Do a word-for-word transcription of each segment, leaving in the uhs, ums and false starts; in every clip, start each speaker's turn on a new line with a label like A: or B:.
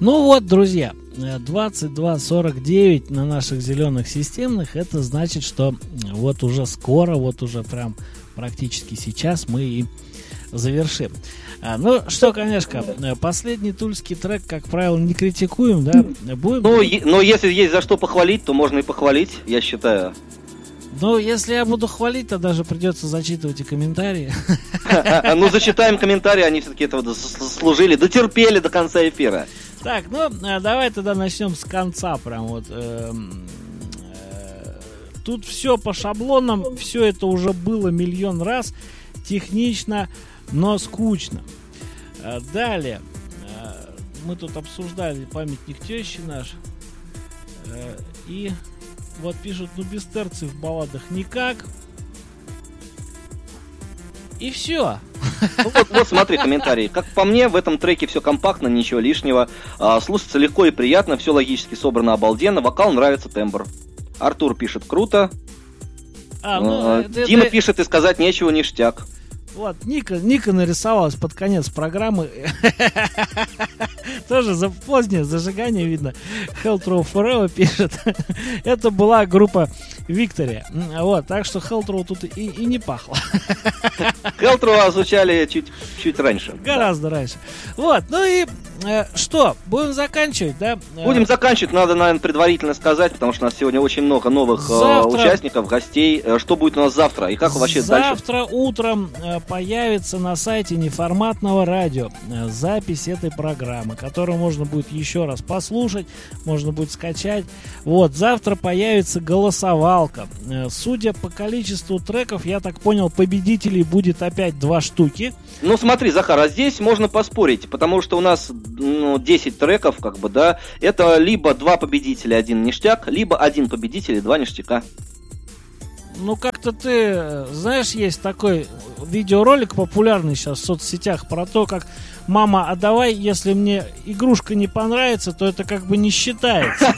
A: Ну вот, друзья, двадцать два сорок девять на наших зеленых системных. Это значит, что вот уже скоро, вот уже прям практически сейчас мы и завершим. А, ну что, конечно, последний тульский трек, как правило, не критикуем, да? Будем...
B: Ну, е- но если есть за что похвалить, то можно и похвалить, я считаю.
A: Ну, если я буду хвалить, то даже придется зачитывать и комментарии.
B: Ну, зачитаем комментарии, они все-таки этого заслужили, дотерпели до конца эфира.
A: Так, ну, давай тогда начнем с конца, прям вот. Тут все по шаблонам, все это уже было миллион раз, технично, но скучно. Далее, мы тут обсуждали памятник тещи наш, и вот пишут, ну без терций в балладах никак. И все.
B: Ну, вот, вот смотри комментарий. Как по мне, в этом треке все компактно, ничего лишнего. А, слушается легко и приятно, все логически собрано обалденно. Вокал нравится, тембр. Артур пишет круто.
A: А, ну,
B: а,
A: это,
B: Дима
A: это...
B: пишет и сказать нечего, ништяк.
A: Вот, Ника, Ника нарисовалась под конец программы. Тоже за позднее зажигание видно. Hell Throw Forever пишет. Это была группа Victory. Вот, так что Hell Throw тут и, и не пахло.
B: Hell Throw озвучали чуть, чуть раньше.
A: Гораздо да. раньше. Вот, ну и э, что, будем заканчивать, да?
B: Будем заканчивать, надо, наверное, предварительно сказать, потому что у нас сегодня очень много новых завтра... э, участников, гостей. Что будет у нас завтра и как вообще
A: завтра
B: дальше?
A: Завтра утром э, появится на сайте неформатного радио э, запись этой программы, которую можно будет еще раз послушать, можно будет скачать. Вот, завтра появится голосовалка. Э, судя по количеству треков, я так понял, победителей будет опять два штуки.
B: Ну смотри, Захар, а здесь можно поспорить, потому что у нас ну, десять треков, как бы, да, это либо два победителя, один ништяк, либо один победитель и два ништяка.
A: Ну, как-то ты, знаешь, есть такой видеоролик популярный сейчас в соцсетях про то, как мама, а давай, если мне игрушка не понравится, то это как бы не считается.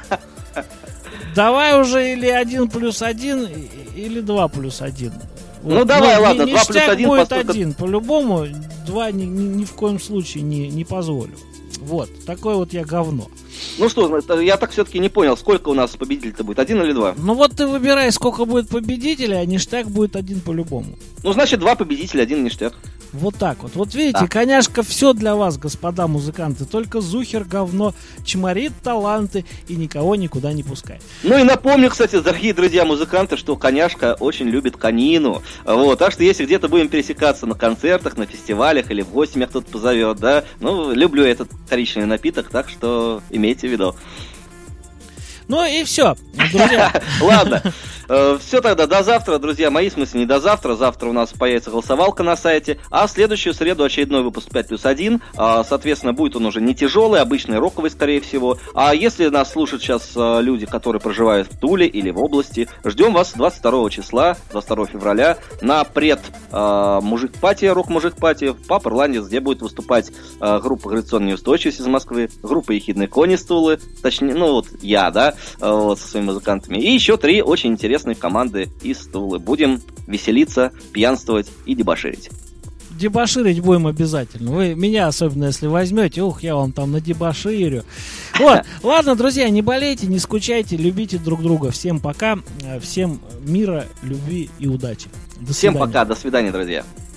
A: Давай уже или один плюс один, или два плюс один.
B: Вот. Ну давай, ну, ладно, два плюс один
A: будет
B: постолько...
A: один, по-любому, два ни, ни, ни в коем случае не, не позволю. Вот, такое вот я говно.
B: Ну что, я так все-таки не понял, сколько у нас победителей-то будет, один или два?
A: Ну вот ты выбирай, сколько будет победителей, а ништяк будет один по-любому.
B: Ну значит, два победителя, один ништяк. Вот
A: так вот. Вот видите,
B: да.
A: Коняшка все для вас, господа музыканты. Только Зухер говно чморит таланты и никого никуда не пускает.
B: Ну и напомню, кстати, дорогие друзья музыканты, что Коняшка очень любит конину. Вот, так что если где-то будем пересекаться на концертах, на фестивалях или в гости меня кто-то позовет, да, ну, люблю этот вторичный напиток, так что имейте в виду.
A: Ну и все, друзья.
B: Ладно, все тогда, до завтра, друзья мои, в смысле не до завтра, завтра у нас появится голосовалка на сайте, а в следующую среду очередной выпуск пять плюс один, соответственно, будет он уже не тяжелый, обычный роковый, скорее всего, а если нас слушают сейчас люди, которые проживают в Туле или в области, ждем вас двадцать второго числа, двадцать второго февраля, на пред мужик-пати, рок-мужик-пати в Пап Ирландец, где будет выступать группа «Гравитационная неустойчивость» из Москвы, группа «Ехидные кони» с Тулы, точнее, ну вот я, да, вот, со своими музыкантами. И еще три очень интересные команды из Тулы. Будем веселиться, пьянствовать и дебоширить.
A: Дебоширить будем обязательно. Вы меня, особенно если возьмете, ух, я вам там надебоширю. Вот, ладно, друзья, не болейте, не скучайте, любите друг друга. Всем пока, всем мира, любви и удачи.
B: Всем пока, до свидания, друзья.